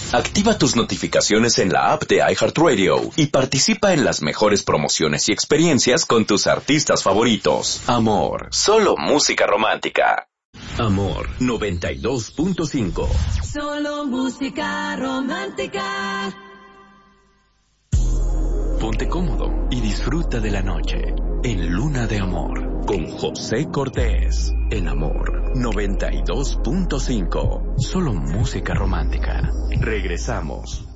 Activa tus notificaciones en la app de iHeartRadio y participa en las mejores promociones y experiencias con tus artistas favoritos. Amor, solo música romántica. Amor 92.5. Solo música romántica. Ponte cómodo y disfruta de la noche en Luna de Amor con José Cortés en Amor 92.5. Solo música romántica. Regresamos.